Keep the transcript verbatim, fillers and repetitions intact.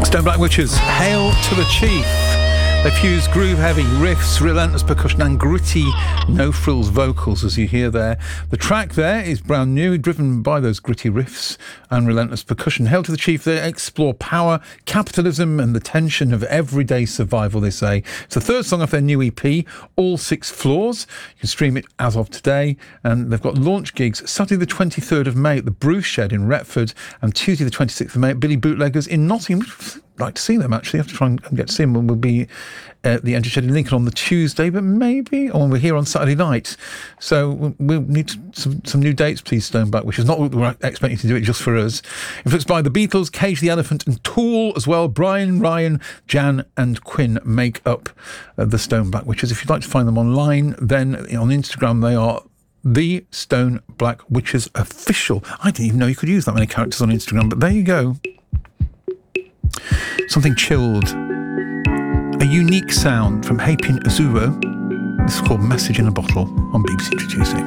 Stone Black Witches, Hail to the Chief. They fuse groove-heavy riffs, relentless percussion and gritty, no-frills vocals, as you hear there. The track there is brand new, driven by those gritty riffs and relentless percussion. Hail to the Chief, they explore power, capitalism and the tension of everyday survival, they say. It's the third song off their new E P, All Six Floors. You can stream it as of today, and they've got launch gigs Saturday the twenty-third of May at the Bruce Shed in Retford and Tuesday the twenty-sixth of May at Billy Bootleggers in Nottingham. Like to see them, actually. I have to try and get to see them when we'll be at the Engine Shed in Lincoln on the Tuesday, but maybe, or we're here on Saturday night. So we'll need some, some new dates, please, Stoneback, which is not what we're expecting to do it just for us. Influenced by the Beatles, Cage the Elephant and Tool as well. Brian, Ryan, Jan and Quinn make up uh, the Stoneback Witches. If you'd like to find them online, then on Instagram they are The Stone Black Witches Official. I didn't even know you could use that many characters on Instagram, but there you go. Something chilled. A unique sound from Hapin Azuro. This is called Message in a Bottle on B B C Introducing.